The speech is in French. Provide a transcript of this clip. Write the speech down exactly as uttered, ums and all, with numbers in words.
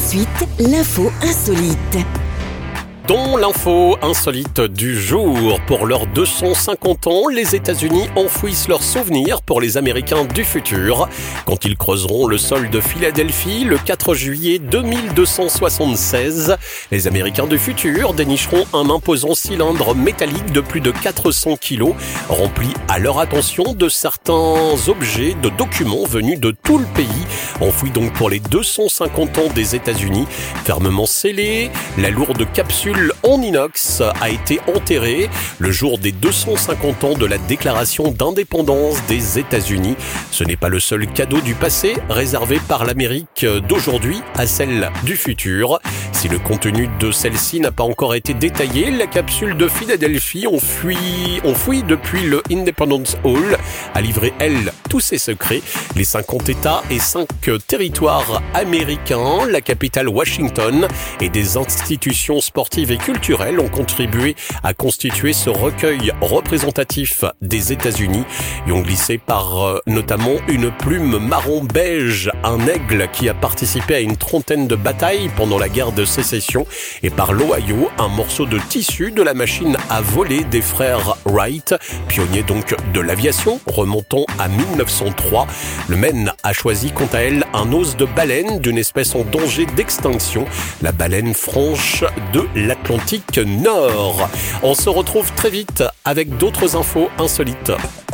suite, l'info insolite. Dans l'info insolite du jour, pour leurs deux cent cinquante ans, les États-Unis enfouissent leurs souvenirs pour les Américains du futur. Quand ils creuseront le sol de Philadelphie le quatre juillet deux mille deux cent soixante-seize, les Américains du futur dénicheront un imposant cylindre métallique de plus de quatre cents kilos, rempli à leur attention de certains objets, de documents venus de tout le pays, enfouis donc pour les deux cent cinquante ans des États-Unis, fermement scellés. La lourde capsule en inox a été enterrée le jour des deux cent cinquante ans de la déclaration d'indépendance des États-Unis. Ce n'est pas le seul cadeau du passé réservé par l'Amérique d'aujourd'hui à celle du futur. Si le contenu de celle-ci n'a pas encore été détaillé, la capsule de Philadelphie enfouie, enfouie depuis le Independence Hall a livré, elle, tous ses secrets. Les cinquante États et cinq territoires américains, la capitale Washington et des institutions sportives et culturelles ont contribué à constituer ce recueil représentatif des États-Unis et ont glissé par euh, notamment une plume marron-beige, un aigle qui a participé à une trentaine de batailles pendant la guerre de sécession, et par l'Ohio, un morceau de tissu de la machine à voler des frères Wright, pionniers donc de l'aviation, remontant à mille neuf cent trois. Le Maine a choisi quant à elle un os de baleine d'une espèce en danger d'extinction, la baleine franche de l'Atlantique Nord. On se retrouve très vite avec d'autres infos insolites.